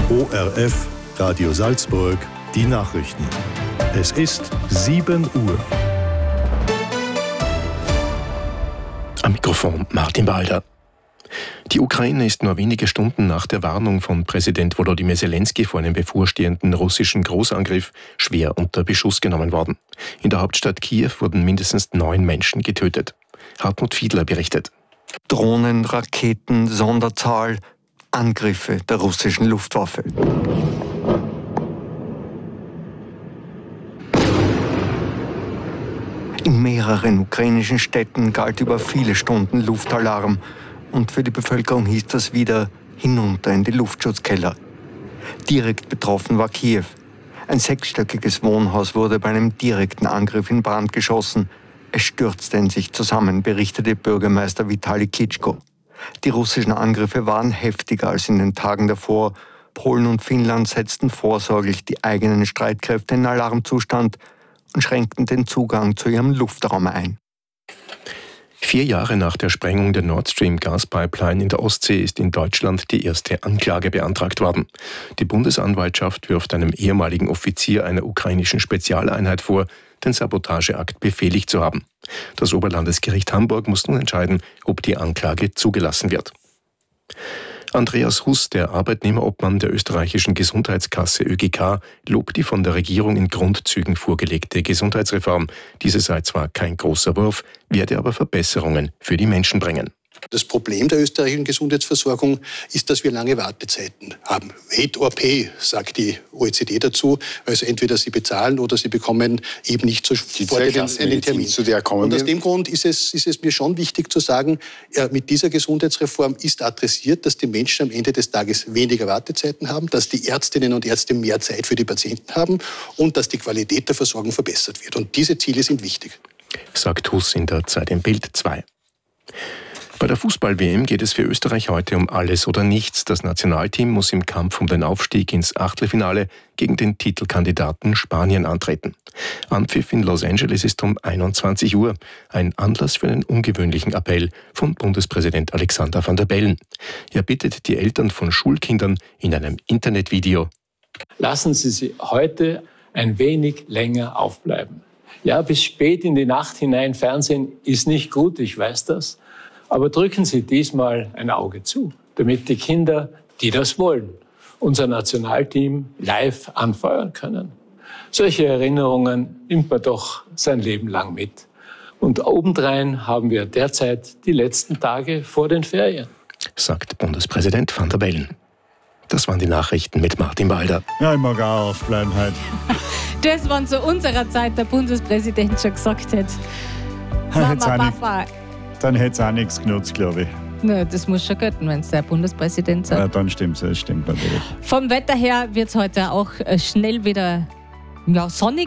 ORF, Radio Salzburg, die Nachrichten. Es ist 7 Uhr. Am Mikrofon Martin Balder. Die Ukraine ist nur wenige Stunden nach der Warnung von Präsident Volodymyr Zelensky vor einem bevorstehenden russischen Großangriff schwer unter Beschuss genommen worden. In der Hauptstadt Kiew wurden mindestens 9 Menschen getötet. Hartmut Fiedler berichtet. Drohnen, Raketen, Sonderzahl, Angriffe der russischen Luftwaffe. In mehreren ukrainischen Städten galt über viele Stunden Luftalarm und für die Bevölkerung hieß das wieder hinunter in die Luftschutzkeller. Direkt betroffen war Kiew. Ein 6-stöckiges Wohnhaus wurde bei einem direkten Angriff in Brand geschossen. Es stürzte in sich zusammen, berichtete Bürgermeister Vitali Klitschko. Die russischen Angriffe waren heftiger als in den Tagen davor. Polen und Finnland setzten vorsorglich die eigenen Streitkräfte in Alarmzustand und schränkten den Zugang zu ihrem Luftraum ein. 4 Jahre nach der Sprengung der Nord Stream Gaspipeline in der Ostsee ist in Deutschland die erste Anklage beantragt worden. Die Bundesanwaltschaft wirft einem ehemaligen Offizier einer ukrainischen Spezialeinheit vor, den Sabotageakt befehligt zu haben. Das Oberlandesgericht Hamburg muss nun entscheiden, ob die Anklage zugelassen wird. Andreas Huss, der Arbeitnehmerobmann der österreichischen Gesundheitskasse ÖGK, lobt die von der Regierung in Grundzügen vorgelegte Gesundheitsreform. Diese sei zwar kein großer Wurf, werde aber Verbesserungen für die Menschen bringen. Das Problem der österreichischen Gesundheitsversorgung ist, dass wir lange Wartezeiten haben. Wait or pay, sagt die OECD dazu. Also entweder Sie bezahlen oder Sie bekommen eben nicht sofort einen Termin. Und aus dem Grund ist es mir schon wichtig zu sagen, mit dieser Gesundheitsreform ist adressiert, dass die Menschen am Ende des Tages weniger Wartezeiten haben, dass die Ärztinnen und Ärzte mehr Zeit für die Patienten haben und dass die Qualität der Versorgung verbessert wird. Und diese Ziele sind wichtig. Sagt Huss in der Zeit im Bild 2. Bei der Fußball-WM geht es für Österreich heute um alles oder nichts. Das Nationalteam muss im Kampf um den Aufstieg ins Achtelfinale gegen den Titelkandidaten Spanien antreten. Anpfiff in Los Angeles ist um 21 Uhr. Ein Anlass für einen ungewöhnlichen Appell von Bundespräsident Alexander Van der Bellen. Er bittet die Eltern von Schulkindern in einem Internetvideo: Lassen Sie sie heute ein wenig länger aufbleiben. Ja, bis spät in die Nacht hinein Fernsehen ist nicht gut, ich weiß das. Aber drücken Sie diesmal ein Auge zu, damit die Kinder, die das wollen, unser Nationalteam live anfeuern können. Solche Erinnerungen nimmt man doch sein Leben lang mit. Und obendrein haben wir derzeit die letzten Tage vor den Ferien, sagt Bundespräsident Van der Bellen. Das waren die Nachrichten mit Martin Balder. Ja, ich mag auch aufbleiben heute. Das, wann zu unserer Zeit der Bundespräsident schon gesagt hat. Mama, Papa. Dann hätte es auch nichts genutzt, glaube ich. Na, das muss schon gelten, wenn es der Bundespräsident sagt. Ja, dann stimmt es, das stimmt natürlich. Vom Wetter her wird es heute auch schnell wieder sonnig